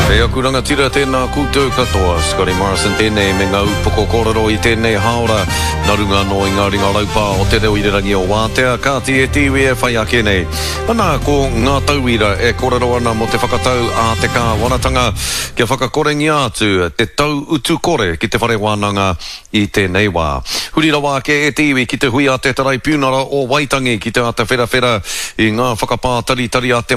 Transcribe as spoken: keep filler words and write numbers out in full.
E aku ranga tira tēnā koutou katoa, Scotty Morrison tēnei me ngā upoko kororo i tēnei haora, narunga no i ngā ringa raupā o te reo i rangi o Wātea, ka ti e tiwi e whai ake nei. Ana ko ngā tauira e kororo ana mo te whakatau a te kā wanatanga, kia whakakorengi atu te tau utu kore ki te whare wānanga i tēnei wā. Huri rawa ke e tiwi ki te hui a te tarai pūnara o Waitangi ki te ata whera whera i ngā whakapā tari tari a te